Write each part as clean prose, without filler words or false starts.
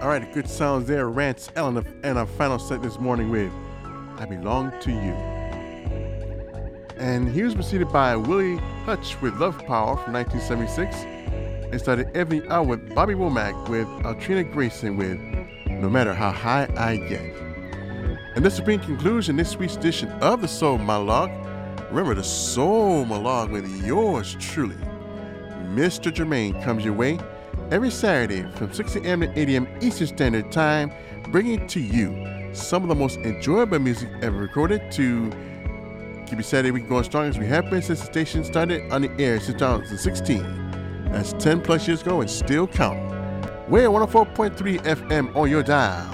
All right, good sounds there. Rance Allen and our final set this morning with I Belong to You. And he was preceded by Willie Hutch with Love Power from 1976. And started every hour with Bobby Womack with Altrina Grayson with No Matter How High I Get. And this will bring conclusion this week's edition of the Soul Monologue. Remember, the Soul Monologue with yours truly, Mr. Jermaine, comes your way every Saturday from 6 a.m. to 8 a.m. Eastern Standard Time, bringing to you some of the most enjoyable music ever recorded to keep your Saturday week going strong as we have been since the station started on the air since 2016. That's 10 plus years ago and still counting. We're 104.3 FM on your dial,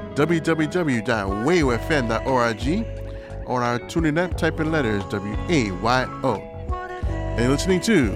www.wayofm.org. On our tuning app, type in letters WAYO. And you're listening to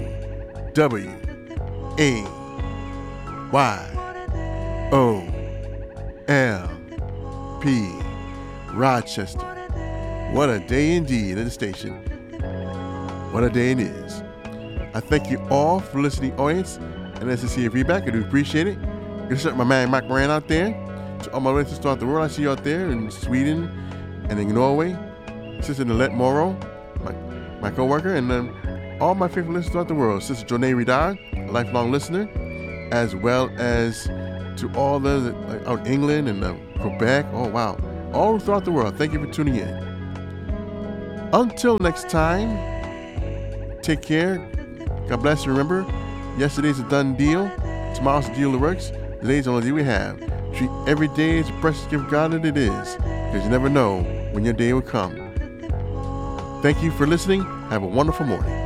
WAYOLP Rochester. What a day indeed at the station. What a day it is. I thank you all for listening, audience, and as I see your feedback, I do appreciate it. Good shout out my man Mike Moran out there. To all my listeners throughout the world, I see you out there in Sweden and in Norway. Sister Nalette Morrow, my co-worker, and then all my favorite listeners throughout the world. Sister Jonay Ridar, a lifelong listener, as well as to all the out in England and Quebec. Oh, wow. All throughout the world. Thank you for tuning in. Until next time, take care. God bless. Remember, yesterday's a done deal. Tomorrow's the deal that works. Today's the only day we have. Treat every day as a precious gift of God that it is, because you never know when your day will come. Thank you for listening. Have a wonderful morning.